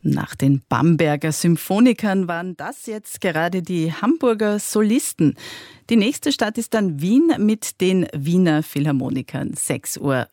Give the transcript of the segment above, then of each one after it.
Nach den Bamberger Symphonikern waren das jetzt gerade die Hamburger Solisten. Die nächste Stadt ist dann Wien mit den Wiener Philharmonikern, 6:40 Uhr.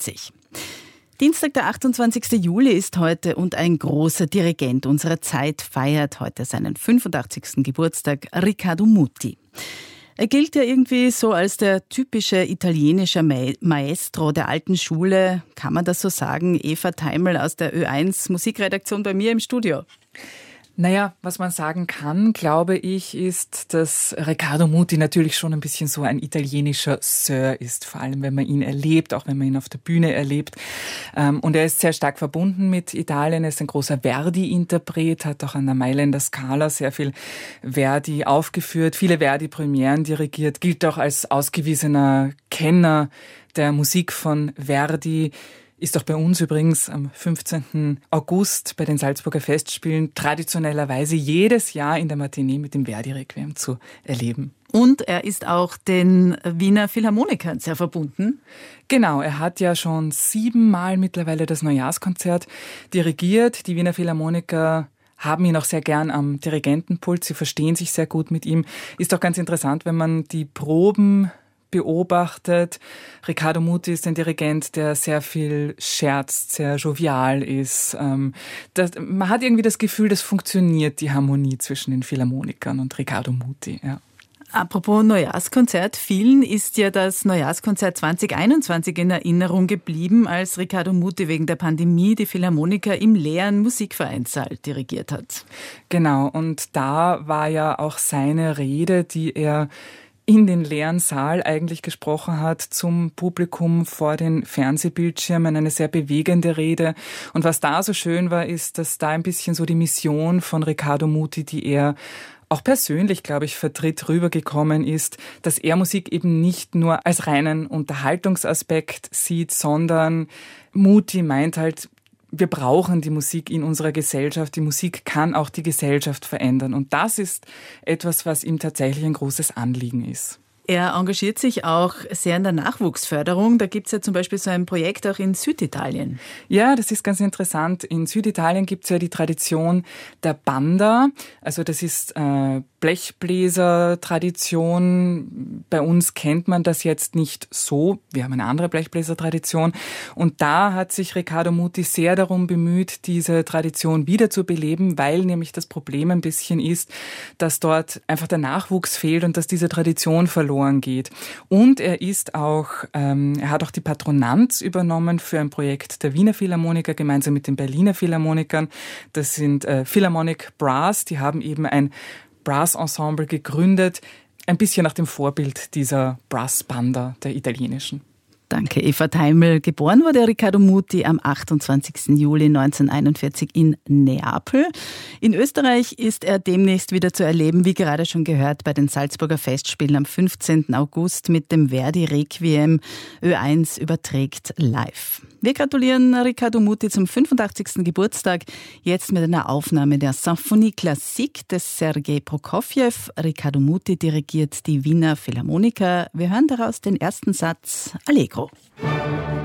Dienstag, der 28. Juli ist heute und ein großer Dirigent unserer Zeit feiert heute seinen 85. Geburtstag, Riccardo Muti. Er gilt ja irgendwie so als der typische italienische Maestro der alten Schule. Kann man das so sagen? Eva Teimel aus der Ö1 Musikredaktion bei mir im Studio. Naja, was man sagen kann, glaube ich, ist, dass Riccardo Muti natürlich schon ein bisschen so ein italienischer Sir ist, vor allem wenn man ihn erlebt, auch wenn man ihn auf der Bühne erlebt. Und er ist sehr stark verbunden mit Italien, er ist ein großer Verdi-Interpret, hat auch an der Mailänder Scala sehr viel Verdi aufgeführt, viele Verdi-Premieren dirigiert, gilt auch als ausgewiesener Kenner der Musik von Verdi. Ist auch bei uns übrigens am 15. August bei den Salzburger Festspielen traditionellerweise jedes Jahr in der Matinee mit dem Verdi-Requiem zu erleben. Und er ist auch den Wiener Philharmonikern sehr verbunden. Genau, er hat ja schon 7 Mal mittlerweile das Neujahrskonzert dirigiert. Die Wiener Philharmoniker haben ihn auch sehr gern am Dirigentenpult. Sie verstehen sich sehr gut mit ihm. Ist auch ganz interessant, wenn man die Proben beobachtet. Riccardo Muti ist ein Dirigent, der sehr viel scherzt, sehr jovial ist. Man hat irgendwie das Gefühl, das funktioniert, die Harmonie zwischen den Philharmonikern und Riccardo Muti. Ja. Apropos Neujahrskonzert, vielen ist ja das Neujahrskonzert 2021 in Erinnerung geblieben, als Riccardo Muti wegen der Pandemie die Philharmoniker im leeren Musikvereinssaal dirigiert hat. Genau, und da war ja auch seine Rede, die er in den leeren Saal eigentlich gesprochen hat, zum Publikum vor den Fernsehbildschirmen, eine sehr bewegende Rede. Und was da so schön war, ist, dass da ein bisschen so die Mission von Riccardo Muti, die er auch persönlich, glaube ich, vertritt, rübergekommen ist, dass er Musik eben nicht nur als reinen Unterhaltungsaspekt sieht, sondern Muti meint halt, wir brauchen die Musik in unserer Gesellschaft. Die Musik kann auch die Gesellschaft verändern. Und das ist etwas, was ihm tatsächlich ein großes Anliegen ist. Er engagiert sich auch sehr in der Nachwuchsförderung. Da gibt es ja zum Beispiel so ein Projekt auch in Süditalien. Ja, das ist ganz interessant. In Süditalien gibt es ja die Tradition der Banda. Also das ist Blechbläser-Tradition. Bei uns kennt man das jetzt nicht so. Wir haben eine andere Blechbläser-Tradition. Und da hat sich Riccardo Muti sehr darum bemüht, diese Tradition wiederzubeleben, weil nämlich das Problem ein bisschen ist, dass dort einfach der Nachwuchs fehlt und dass diese Tradition verloren geht. Und er hat auch die Patronanz übernommen für ein Projekt der Wiener Philharmoniker gemeinsam mit den Berliner Philharmonikern. Das sind Philharmonic Brass, die haben eben ein Brass-Ensemble gegründet, ein bisschen nach dem Vorbild dieser Brass-Banda der italienischen. Danke, Eva Teimel. Geboren wurde Riccardo Muti am 28. Juli 1941 in Neapel. In Österreich ist er demnächst wieder zu erleben, wie gerade schon gehört, bei den Salzburger Festspielen am 15. August mit dem Verdi-Requiem. Ö1 überträgt live. Wir gratulieren Riccardo Muti zum 85. Geburtstag. Jetzt mit einer Aufnahme der Symphonie Classique des Sergei Prokofjew. Riccardo Muti dirigiert die Wiener Philharmoniker. Wir hören daraus den ersten Satz Allegro.